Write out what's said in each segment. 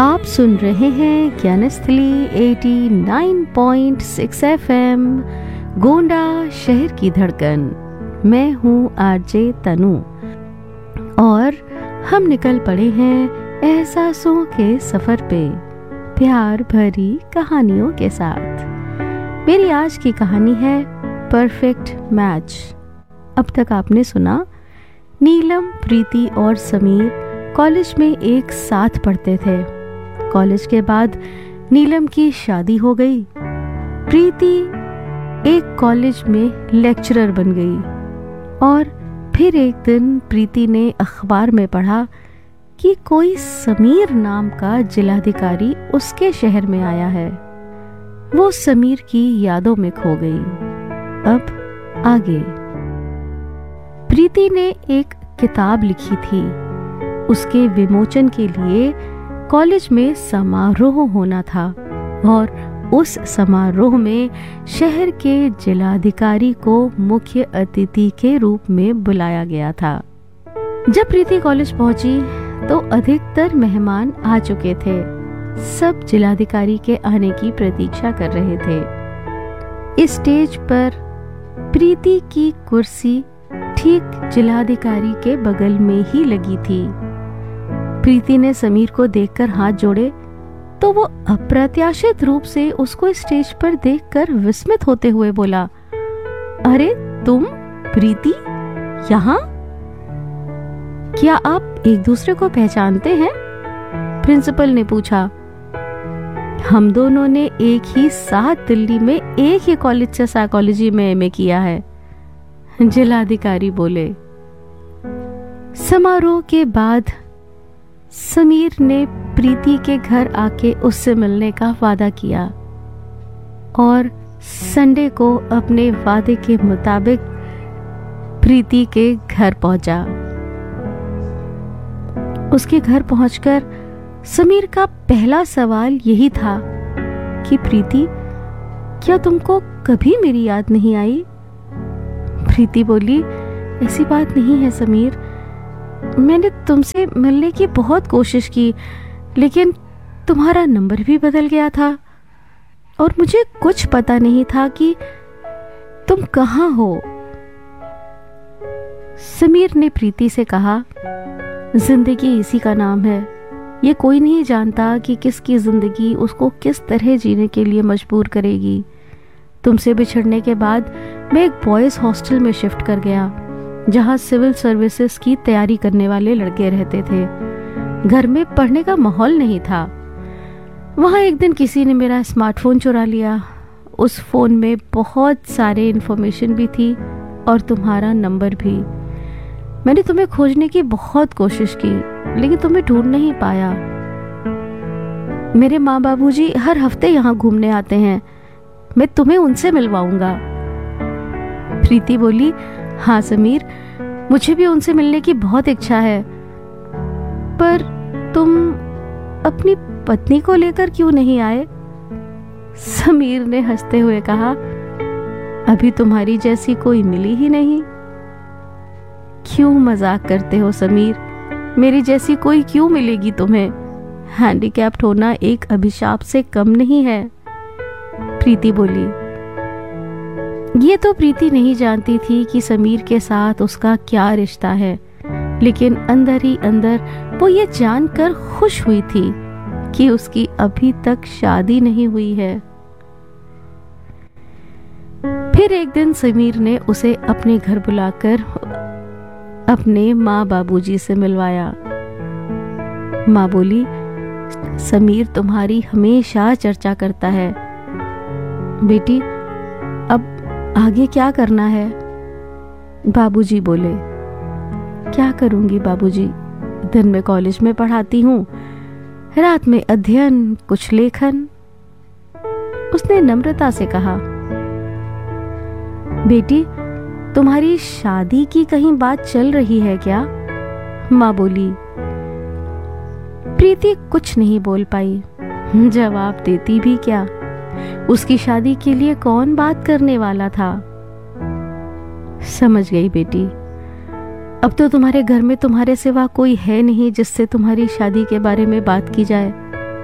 आप सुन रहे हैं ज्ञानस्थली 89.6 FM, गोंडा शहर की धड़कन। मैं हूँ आरजे तनु और हम निकल पड़े हैं एहसासों के सफर पे, प्यार भरी कहानियों के साथ। मेरी आज की कहानी है परफेक्ट मैच। अब तक आपने सुना नीलम, प्रीति और समीर कॉलेज में एक साथ पढ़ते थे। कॉलेज के बाद नीलम की शादी हो गई। प्रीति एक कॉलेज में लेक्चरर बन गई और फिर एक दिन प्रीति ने अखबार में पढ़ा कि कोई समीर नाम का जिलाधिकारी उसके शहर में आया है। वो समीर की यादों में खो गई। अब आगे। प्रीति ने एक किताब लिखी थी। उसके विमोचन के लिए कॉलेज में समारोह होना था और उस समारोह में शहर के जिलाधिकारी को मुख्य अतिथि के रूप में बुलाया गया था। जब प्रीति कॉलेज पहुंची तो अधिकतर मेहमान आ चुके थे। सब जिलाधिकारी के आने की प्रतीक्षा कर रहे थे। इस स्टेज पर प्रीति की कुर्सी ठीक जिलाधिकारी के बगल में ही लगी थी। प्रीति ने समीर को देखकर हाथ जोड़े तो वो अप्रत्याशित रूप से उसको स्टेज पर देखकर विस्मित होते हुए बोला, अरे तुम प्रीति यहाँ? क्या आप एक दूसरे को पहचानते हैं? प्रिंसिपल ने पूछा। हम दोनों ने एक ही साथ दिल्ली में एक ही कॉलेज से साइकोलॉजी में एमए किया है, जिलाधिकारी बोले। समारोह के बाद समीर ने प्रीति के घर आके उससे मिलने का वादा किया और संडे को अपने वादे के मुताबिक प्रीति के घर पहुंचा। उसके घर पहुंचकर समीर का पहला सवाल यही था कि प्रीति, क्या तुमको कभी मेरी याद नहीं आई? प्रीति बोली, ऐसी बात नहीं है समीर, मैंने तुमसे मिलने की बहुत कोशिश की, लेकिन तुम्हारा नंबर भी बदल गया था और मुझे कुछ पता नहीं था कि तुम कहाँ हो। समीर ने प्रीति से कहा, जिंदगी इसी का नाम है। ये कोई नहीं जानता कि किसकी जिंदगी उसको किस तरह जीने के लिए मजबूर करेगी। तुमसे बिछड़ने के बाद मैं एक बॉयज हॉस्टल में शिफ्ट कर गया, जहां सिविल सर्विसेज की तैयारी करने वाले लड़के रहते थे। घर में पढ़ने का माहौल नहीं था। वहां एक दिन किसी ने मेरा स्मार्टफोन चुरा लिया। उस फोन में बहुत सारे इन्फॉर्मेशन भी थी और तुम्हारा नंबर भी। मैंने तुम्हें खोजने की बहुत कोशिश की, लेकिन तुम्हें ढूंढ नहीं पाया। मेरे माँ बाबूजी हर हफ्ते यहाँ घूमने आते हैं, मैं तुम्हें उनसे मिलवाऊंगा। प्रीति बोली, हाँ समीर, मुझे भी उनसे मिलने की बहुत इच्छा है, पर तुम अपनी पत्नी को लेकर क्यों नहीं आए? समीर ने हंसते हुए कहा, अभी तुम्हारी जैसी कोई मिली ही नहीं। क्यों मजाक करते हो समीर, मेरी जैसी कोई क्यों मिलेगी तुम्हें? हैंडीकैप्ड होना एक अभिशाप से कम नहीं है, प्रीति बोली। ये तो प्रीति नहीं जानती थी कि समीर के साथ उसका क्या रिश्ता है, लेकिन अंदर ही अंदर वो ये जानकर खुश हुई थी कि उसकी अभी तक शादी नहीं हुई है। फिर एक दिन समीर ने उसे अपने घर बुलाकर अपने माँ बाबूजी से मिलवाया। माँ बोली, समीर तुम्हारी हमेशा चर्चा करता है। बेटी, अब आगे क्या करना है? बाबूजी बोले। क्या करूंगी बाबूजी, दिन में कॉलेज में पढ़ाती हूँ, रात में अध्ययन, कुछ लेखन। उसने नम्रता से कहा। बेटी, तुम्हारी शादी की कहीं बात चल रही है क्या? माँ बोली। प्रीति कुछ नहीं बोल पाई। जवाब देती भी क्या? उसकी शादी के लिए कौन बात करने वाला था? समझ गई बेटी, अब तो तुम्हारे घर में तुम्हारे सिवा कोई है नहीं जिससे तुम्हारी शादी के बारे में बात की जाए।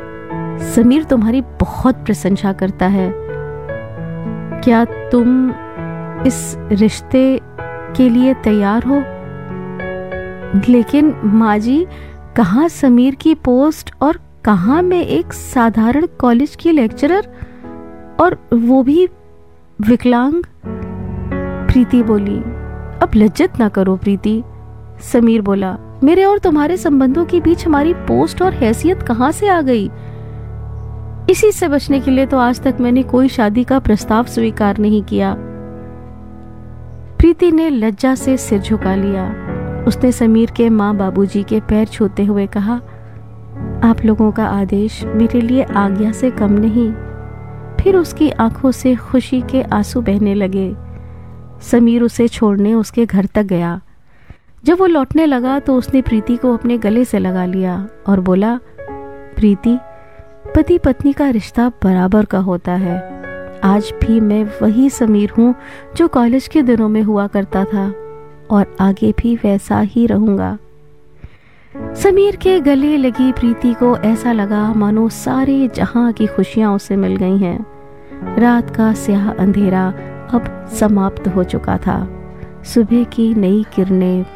समीर तुम्हारी बहुत प्रशंसा करता है। क्या तुम इस रिश्ते के लिए तैयार हो? लेकिन माँ जी, कहाँ समीर की पोस्ट और कहाँ मैं एक साधारण कॉलेज की लेक्चरर, और वो भी विकलांग। प्रीति बोली। अब लज्जत ना करो प्रीति, समीर बोला। मेरे और तुम्हारे संबंधों के बीच हमारी पोस्ट और हैसियत कहाँ से आ गई? इसी से बचने के लिए तो आज तक मैंने कोई शादी का प्रस्ताव स्वीकार नहीं किया। प्रीति ने लज्जा से सिर झुका लिया। उसने समीर के माँ बाबूजी के पैर छूते हुए कहा, आप लोगों का आदेश मेरे लिए आज्ञा से कम नहीं। फिर उसकी आंखों से खुशी के आंसू बहने लगे। समीर उसे छोड़ने उसके घर तक गया। जब वो लौटने लगा तो उसने प्रीति को अपने गले से लगा लिया और बोला, प्रीति, पति पत्नी का रिश्ता बराबर का होता है। आज भी मैं वही समीर हूँ जो कॉलेज के दिनों में हुआ करता था, और आगे भी वैसा ही रहूंगा। समीर के गले लगी प्रीति को ऐसा लगा मानो सारे जहां की खुशियां उसे मिल गई हैं। रात का स्याह अंधेरा अब समाप्त हो चुका था। सुबह की नई किरणें